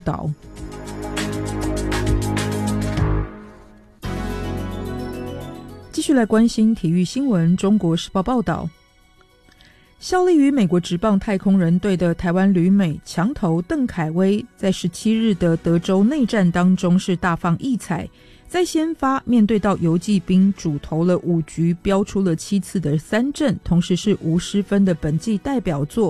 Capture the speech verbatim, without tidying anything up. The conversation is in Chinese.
道。继续来关心体育新闻。中国时报报道，效力于美国职棒太空人队的台湾旅美强投邓凯威，在十七日的德州内战当中是大放异彩，在先发面对到游骑兵，主投了五局，标出了七次的三振，同时是无失分的本季代表作，